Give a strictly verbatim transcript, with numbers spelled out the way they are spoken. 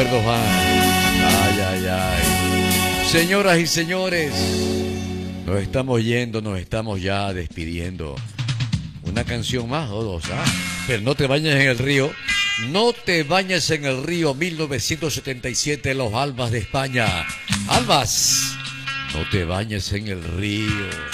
recuerdos van. Ay, ay, ay. Señoras y señores, nos estamos yendo, nos estamos ya despidiendo. Una canción más o dos, ¿ah? Pero no te bañes en el río. No te bañes en el río, mil novecientos setenta y siete, Los Albas de España. Albas, no te bañes en el río.